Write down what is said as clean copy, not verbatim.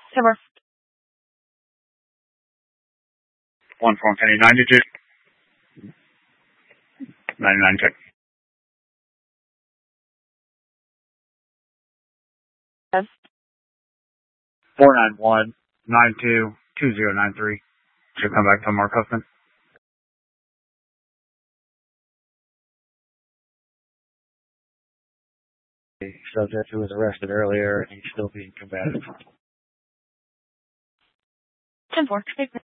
Timber. 1 Kenny 92. 99 check. Yes. 491-92-2093. Should come back to Mark Huffman. The subject who was arrested earlier and he's still being combative. 10-4.